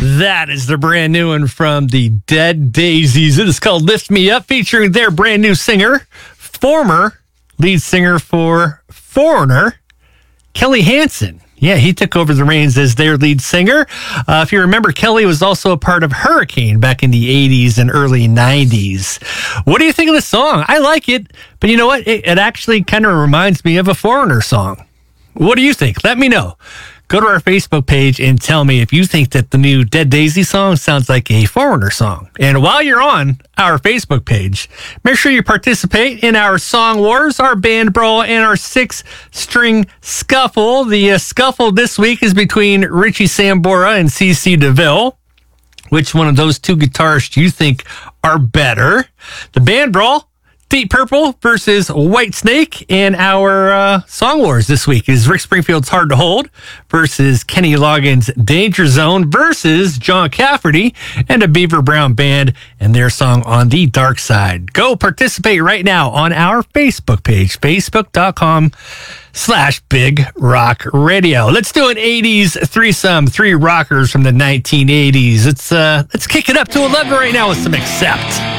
That is the brand new one from the Dead Daisies. It is called Lift Me Up, featuring their brand new singer, former lead singer for Foreigner, Kelly Hansen. Yeah, he took over the reins as their lead singer. If you remember, Kelly was also a part of Hurricane back in the 80s and early 90s. What do you think of the song? I like it, but you know what? It actually kind of reminds me of a Foreigner song. What do you think? Let me know. Go to our Facebook page and tell me if you think that the new Dead Daisy song sounds like a Foreigner song. And while you're on our Facebook page, make sure you participate in our Song Wars, our Band Brawl, and our 6-string scuffle. The scuffle this week is between Richie Sambora and CC DeVille. Which one of those two guitarists do you think are better? The Band Brawl, Deep Purple versus Whitesnake, and our Song Wars this week is Rick Springfield's Hard to Hold versus Kenny Loggins' Danger Zone versus John Cafferty and a Beaver Brown Band and their song On the Dark Side. Go participate right now on our Facebook page, facebook.com/Big Rock Radio. Let's do an 80s threesome, 3 rockers from the 1980s. Let's kick it up to 11 right now with some Accept.